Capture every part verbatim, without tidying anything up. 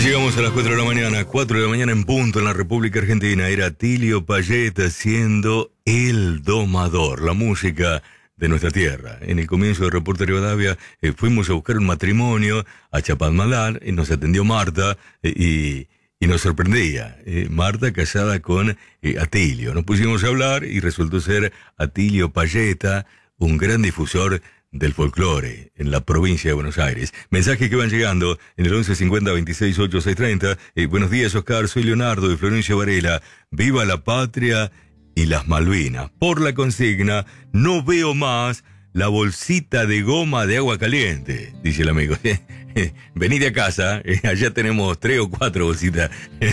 llegamos a las cuatro de la mañana, cuatro de la mañana en punto en la República Argentina. Era Atilio Payet haciendo El Domador, la música de nuestra tierra. En el comienzo de Reporte Rivadavia eh, fuimos a buscar un matrimonio a Chapadmalal y nos atendió Marta eh, y, y nos sorprendía. Eh, Marta casada con eh, Atilio. Nos pusimos a hablar y resultó ser Atilio Payeta, un gran difusor del folclore en la provincia de Buenos Aires. Mensajes que van llegando en el once cincuenta veintiséis ochenta y seis treinta. Eh, buenos días, Oscar, soy Leonardo de Florencio Varela. Viva la patria y las Malvinas. Por la consigna, no veo más la bolsita de goma de agua caliente, dice el amigo. Venid a casa, eh, allá tenemos tres o cuatro bolsitas.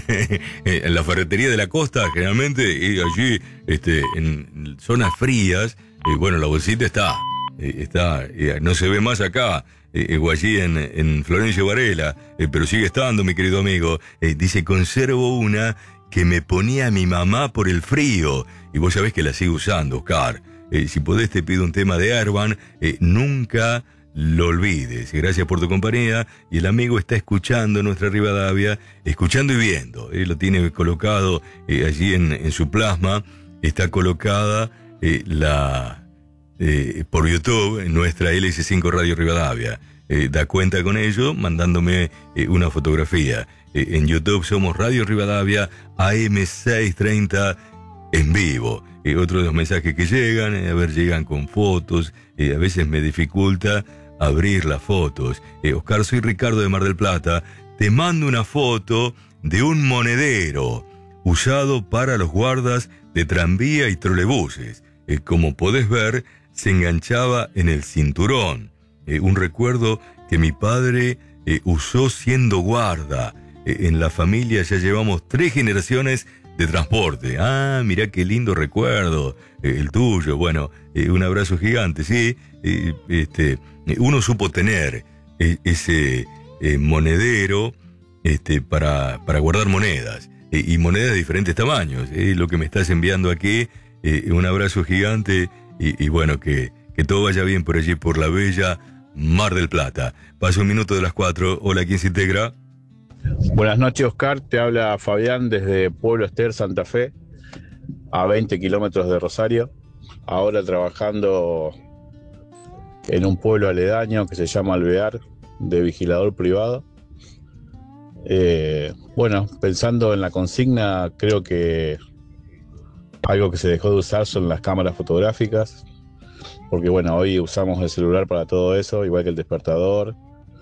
En la ferretería de la costa, generalmente, eh, allí, este, en zonas frías, eh, bueno, la bolsita está. Está, no se ve más acá, eh, o allí en, en Florencio Varela, eh, pero sigue estando, mi querido amigo. Eh, dice, conservo una que me ponía mi mamá por el frío, y vos sabés que la sigo usando, Oscar. Eh, si podés te pido un tema de Erban, eh, nunca lo olvides. Gracias por tu compañía, y el amigo está escuchando nuestra Rivadavia, escuchando y viendo. Eh, lo tiene colocado eh, allí en, en su plasma, está colocada eh, la... Eh, por YouTube, en nuestra L S cinco Radio Rivadavia. Eh, da cuenta con ello mandándome eh, una fotografía. Eh, en YouTube somos Radio Rivadavia A M seiscientos treinta en vivo. Eh, otro de los mensajes que llegan, eh, a ver, llegan con fotos. Eh, a veces me dificulta abrir las fotos. Eh, Oscar, soy Ricardo de Mar del Plata. Te mando una foto de un monedero usado para los guardas de tranvía y trolebuses. Eh, como podés ver, se enganchaba en el cinturón. Eh, un recuerdo que mi padre eh, usó siendo guarda. Eh, en la familia ya llevamos tres generaciones de transporte. Ah, mirá qué lindo recuerdo, eh, el tuyo. Bueno, eh, un abrazo gigante, sí. Eh, este, uno supo tener eh, ese eh, monedero este, para, para guardar monedas. Eh, y monedas de diferentes tamaños. Eh, lo que me estás enviando aquí, eh, un abrazo gigante. Y, y bueno, que, que todo vaya bien por allí, por la bella Mar del Plata. Paso un minuto de las cuatro. Hola, ¿quién se integra? Buenas noches, Oscar. Te habla Fabián desde Pueblo Ester, Santa Fe, a veinte kilómetros de Rosario. Ahora trabajando en un pueblo aledaño que se llama Alvear, de vigilador privado. Eh, bueno, pensando en la consigna, creo que algo que se dejó de usar son las cámaras fotográficas, porque bueno, hoy usamos el celular para todo eso, igual que el despertador,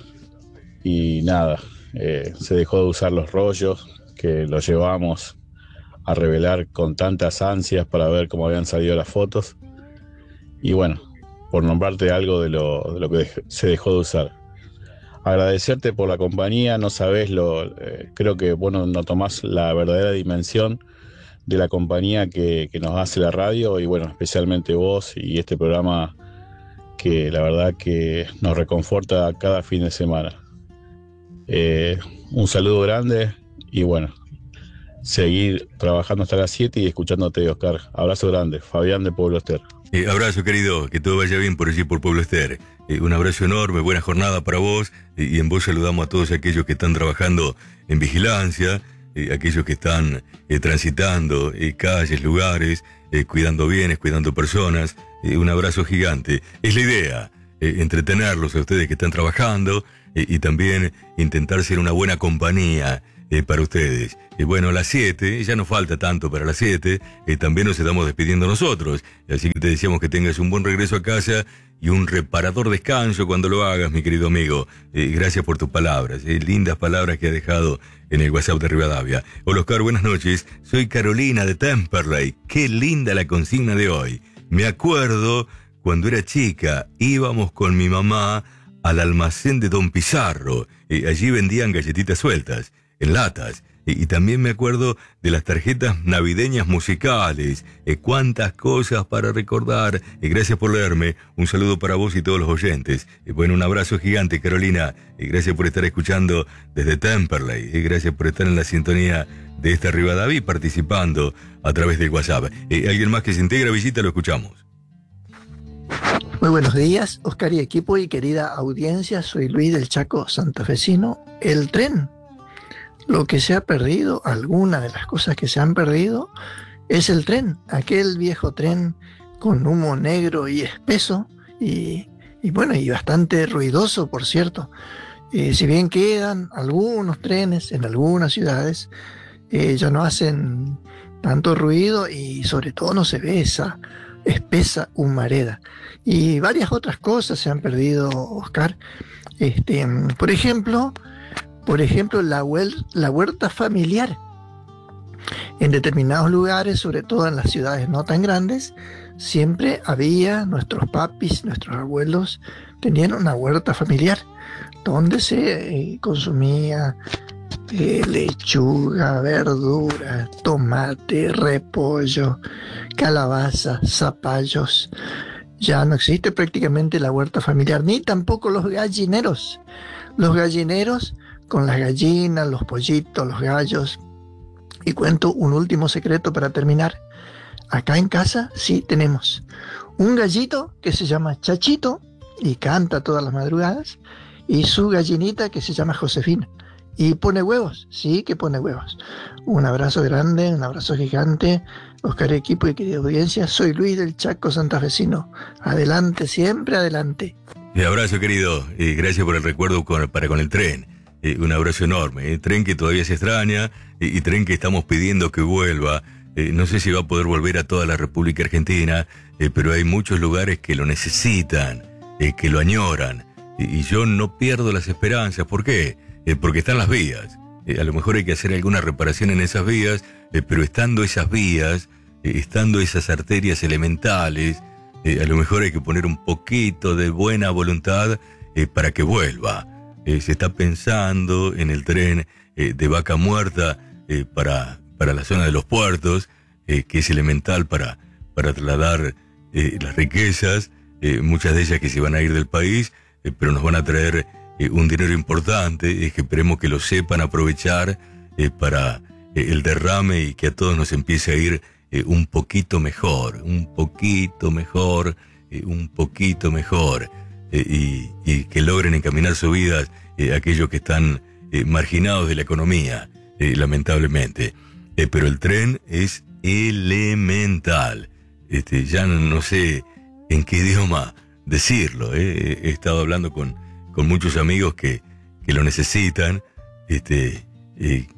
y nada, eh, se dejó de usar los rollos, que los llevamos a revelar con tantas ansias para ver cómo habían salido las fotos, y bueno, por nombrarte algo de lo, de lo que se dejó de usar. Agradecerte por la compañía, no sabés lo, eh, creo que bueno, no tomás la verdadera dimensión de la compañía que, que nos hace la radio, y bueno, especialmente vos y este programa que la verdad que nos reconforta cada fin de semana. Eh, un saludo grande y bueno, seguir trabajando hasta las siete y escuchándote, Oscar. Abrazo grande, Fabián de Pueblo Ester. Eh, abrazo, querido, que todo vaya bien por allí, por Pueblo Ester. Eh, un abrazo enorme, buena jornada para vos, eh, y en vos saludamos a todos aquellos que están trabajando en vigilancia, eh, aquellos que están eh, transitando eh, calles, lugares, eh, cuidando bienes, cuidando personas. Eh, un abrazo gigante. Es la idea, eh, entretenerlos a ustedes que están trabajando eh, y también intentar ser una buena compañía eh, para ustedes. Eh, bueno, a las siete, ya no falta tanto para las siete, eh, también nos estamos despidiendo nosotros. Así que te deseamos que tengas un buen regreso a casa y un reparador descanso cuando lo hagas, mi querido amigo. Eh, gracias por tus palabras, eh, lindas palabras que has dejado en el WhatsApp de Rivadavia. Hola, Oscar, buenas noches. Soy Carolina de Temperley. Qué linda la consigna de hoy. Me acuerdo cuando era chica, íbamos con mi mamá al almacén de Don Pizarro. Eh, allí vendían galletitas sueltas, en latas. Y, y también me acuerdo de las tarjetas navideñas musicales. Eh, cuántas cosas para recordar. Eh, gracias por leerme. Un saludo para vos y todos los oyentes. Eh, bueno, un abrazo gigante, Carolina. Eh, gracias por estar escuchando desde Temperley. Eh, gracias por estar en la sintonía de esta Rivadavia y participando a través del WhatsApp. Eh, ¿Alguien más que se integra, visita? Lo escuchamos. Muy buenos días, Oscar y equipo y querida audiencia. Soy Luis del Chaco santafesino. El tren Lo que se ha perdido, alguna de las cosas que se han perdido, es el tren, aquel viejo tren con humo negro y espeso, y, y bueno, y bastante ruidoso, por cierto. Eh, si bien quedan algunos trenes en algunas ciudades, eh, ya no hacen tanto ruido y sobre todo no se ve esa espesa humareda. Y varias otras cosas se han perdido, Oscar. Este, por ejemplo, por ejemplo la, huel- la huerta familiar. En determinados lugares, sobre todo en las ciudades no tan grandes, siempre había, nuestros papis, nuestros abuelos tenían una huerta familiar donde se eh, consumía eh, lechuga, verdura, tomate, repollo, calabaza, zapallos. Ya no existe prácticamente la huerta familiar, ni tampoco los gallineros. Los gallineros con las gallinas, los pollitos, los gallos. Y cuento un último secreto para terminar. Acá en casa sí tenemos un gallito que se llama Chachito y canta todas las madrugadas, y su gallinita que se llama Josefina. Y pone huevos, sí que pone huevos. Un abrazo grande, un abrazo gigante, Oscar, equipo y querida audiencia. Soy Luis del Chaco santafesino. Adelante, siempre adelante. Un abrazo, querido, y gracias por el recuerdo con, para con el tren. Eh, un abrazo enorme. Eh. Tren que todavía se extraña y, y tren que estamos pidiendo que vuelva. Eh, no sé si va a poder volver a toda la República Argentina, eh, pero hay muchos lugares que lo necesitan, eh, que lo añoran. Y, y yo no pierdo las esperanzas. ¿Por qué? Eh, porque están las vías. Eh, a lo mejor hay que hacer alguna reparación en esas vías, eh, pero estando esas vías, eh, estando esas arterias elementales, eh, a lo mejor hay que poner un poquito de buena voluntad eh, para que vuelva. Eh, se está pensando en el tren eh, de Vaca Muerta eh, para, para la zona de los puertos, eh, que es elemental para, para trasladar eh, las riquezas, eh, muchas de ellas que se van a ir del país, eh, pero nos van a traer eh, un dinero importante, eh, que esperemos que lo sepan aprovechar eh, para eh, el derrame y que a todos nos empiece a ir eh, un poquito mejor, un poquito mejor, eh, un poquito mejor. Eh, y, y que logren encaminar sus vidas eh, aquellos que están eh, marginados de la economía, eh, lamentablemente. Eh, pero el tren es elemental. Este, ya no, no sé en qué idioma decirlo. Eh. He estado hablando con, con muchos amigos que, que lo necesitan, este, eh,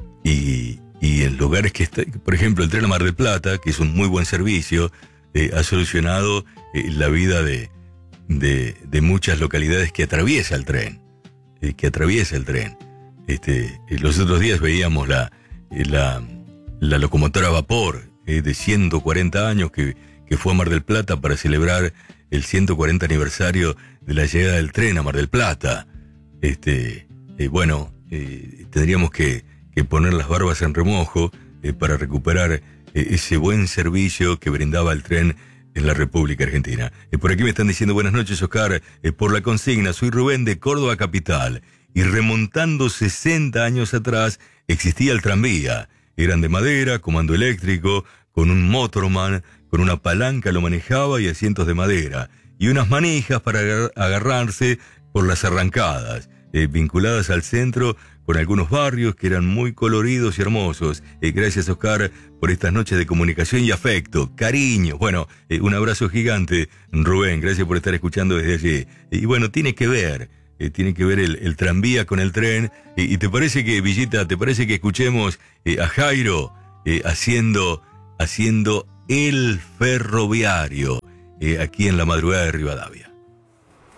y, y en lugares que está, por ejemplo, el tren a Mar del Plata, que es un muy buen servicio, eh, ha solucionado eh, la vida de De, de muchas localidades que atraviesa el tren, eh, que atraviesa el tren. Este, eh, los otros días veíamos la, eh, la, la locomotora a vapor eh, de ciento cuarenta años que, que fue a Mar del Plata para celebrar el ciento cuarenta aniversario de la llegada del tren a Mar del Plata. Este, eh, bueno, eh, tendríamos que, que poner las barbas en remojo eh, para recuperar eh, ese buen servicio que brindaba el tren en la República Argentina. Eh, por aquí me están diciendo buenas noches, Oscar, eh, por la consigna. Soy Rubén de Córdoba Capital. Y remontando sesenta años atrás, existía el tranvía. Eran de madera, comando eléctrico, con un motorman, con una palanca lo manejaba y asientos de madera. Y unas manijas para agar- agarrarse por las arrancadas, eh, vinculadas al centro con algunos barrios que eran muy coloridos y hermosos. Eh, gracias, Oscar, por estas noches de comunicación y afecto, cariño. Bueno, eh, un abrazo gigante, Rubén, gracias por estar escuchando desde allí. Eh, y bueno, tiene que ver, eh, tiene que ver el, el tranvía con el tren. Eh, y te parece que, Villita, te parece que escuchemos eh, a Jairo eh, haciendo, haciendo El Ferroviario, eh, aquí en la madrugada de Rivadavia.